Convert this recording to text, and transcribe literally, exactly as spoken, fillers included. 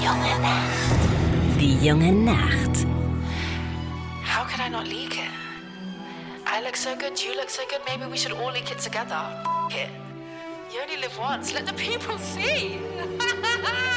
junge Nacht. Die junge Nacht. How could I not leak it? I look so good, you look so good, maybe we should all leak it together. F- it. You only live once, let the people see.